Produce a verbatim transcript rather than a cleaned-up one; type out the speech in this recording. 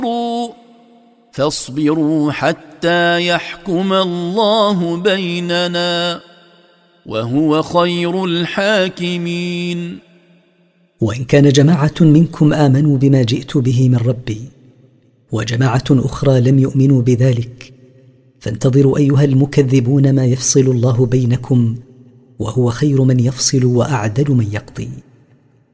فاصبروا حتى يحكم الله بيننا وهو خير الحاكمين. وإن كان جماعة منكم آمنوا بما جئت به من ربي وجماعة أخرى لم يؤمنوا بذلك فانتظروا أيها المكذبون ما يفصل الله بينكم وهو خير من يفصل وأعدل من يقضي.